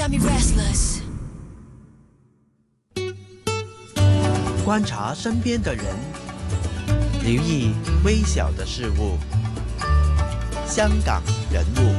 got me restless. 观察身边的人，留意微小的事物。香港人物。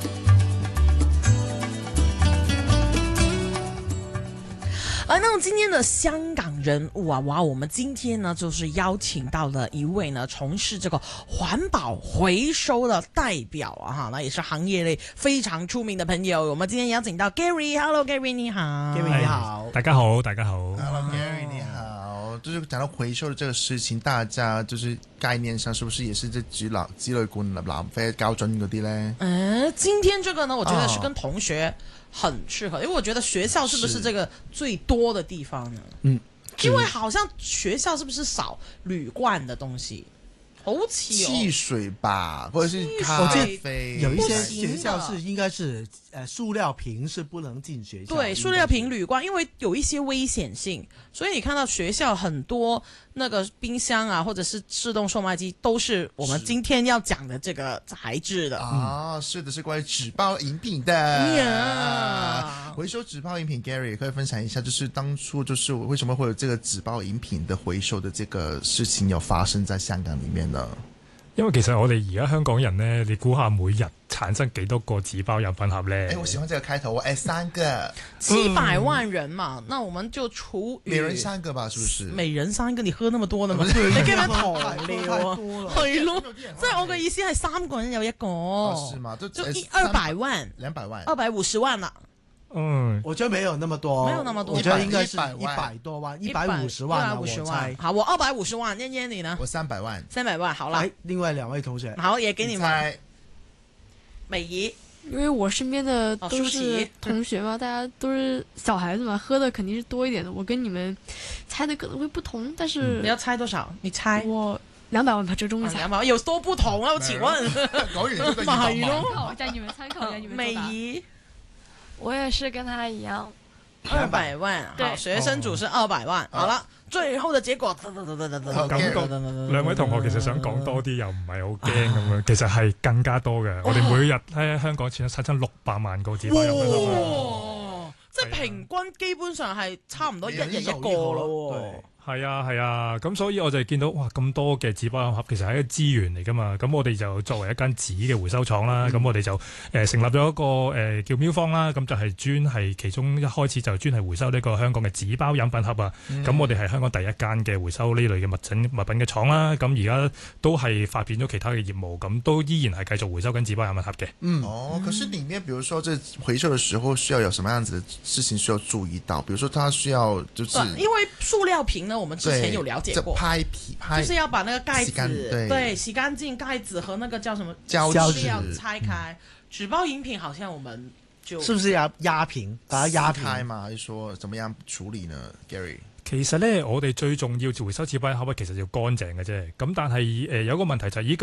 那么今天的香港人物啊，哇，我们今天呢就是邀请到了一位呢从事这个环保回收的代表啊，哈，那也是行业内非常出名的朋友。我们今天邀请到 Gary，Hello Gary 你好 ，Gary 你好， 大家好，大家好 ，Hello Gary 你好。就是講到回收的這個事情，大家就是概念上是不是也是這紙類罐、藍啡膠樽嗰啲呢？ 今天這個呢，我覺得是跟同學很適合，因為我覺得學校是不是這個最多的地方呢？因為好像學校是不是少鋁罐的東西？好似汽水吧，或者是咖啡。 有一些學校是應該是塑料瓶是不能進學校。 對，塑料瓶、鋁罐，因為有一些危險性，所以你看到學校很多那個冰箱啊，或者是自動售賣機，都是我們今天要講的這個材質的。 是的，是關於紙包飲品的。回收紙包飲品 ，Gary 可以分享一下，就是當初就是為什麼會有這個紙包飲品的回收的這個事情有發生在香港裡面呢？ 因為其實我哋而家香港人呢，你估下每日產生幾多個紙包飲品盒呢？ 我喜歡這個開頭，3個 ，700萬人嘛，那我們就除以每人3個吧，是不是？ 每人3個，你喝那麼多的嗎？你驚咩糖尿啊？係咯，即係我嘅意思係3個人有一個， 是嗎？就 200萬 ，200萬 ，250萬啦。 我覺得沒有那麼多， 沒有那麼多， 我覺得應該是100多萬，150萬，150萬。 好，我250萬，燕燕你呢？ 我300萬 ，300萬，好啦。 另外2位同學， 好，也給你們。美儀， 因為我身邊的都是同學嘛，大家都是小孩子嘛，喝的肯定是多一點的。我跟你們猜的可能會不同，但是你要猜多少？你猜我200萬吧，折中一下。 200萬有多不同啊？請問， 講完就係咯， 讓你們參考一下你們。 美儀， 我也是跟他一樣 ，200萬。好，學生組是200萬。好了，最後的結果， 感覺兩位同學其實想講多啲，又唔係好驚咁樣，其實係更加多嘅。我哋每日喺香港產生600萬個紙包飲品盒， 即係平均基本上係差唔多一日一個咯。 係啊，咁所以我就見到哇咁多嘅紙包飲盒，其實係一個資源嚟噶嘛。咁我哋就作為一間紙嘅回收廠啦，咁我哋就成立咗一個叫喵坊啦，咁就係專係其中一開始就專係回收呢個香港嘅紙包飲品盒啊。咁我哋係香港第一間嘅回收呢類嘅物品嘅廠啦。咁而家都係發展咗其他嘅業務，咁都依然係繼續回收緊紙包飲品盒嘅。 可是裡面，比如說這回收嘅時候需要有什麼樣子嘅事情需要注意到？比如說，它需要就是因為塑料瓶呢。我們之前有了解過，就是要把那個蓋子洗乾淨，蓋子和那個叫什麼膠紙要拆開。紙包飲品好像我們就是不是要壓瓶，把它壓開嘛？還是說怎麼樣處理呢 ，Gary？ 其實呢，我哋最重要回收紙包飲盒其實要乾淨嘅啫。咁但係有個問題就係